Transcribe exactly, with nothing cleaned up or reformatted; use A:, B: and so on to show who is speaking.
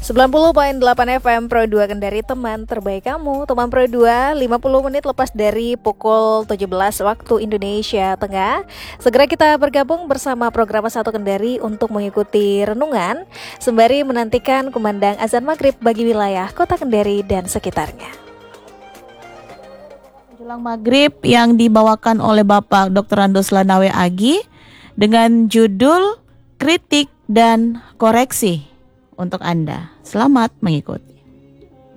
A: sembilan puluh koma delapan F M Pro dua Kendari, teman terbaik kamu. Teman Pro dua, lima puluh menit lepas dari pukul tujuh belas waktu Indonesia Tengah. Segera kita bergabung bersama program Satu Kendari untuk mengikuti renungan sembari menantikan kumandang azan maghrib bagi wilayah Kota Kendari dan sekitarnya.
B: Menjelang maghrib yang dibawakan oleh Bapak Doktor Andos Lanawe Agi dengan judul Kritik dan Koreksi untuk Anda. Selamat mengikuti.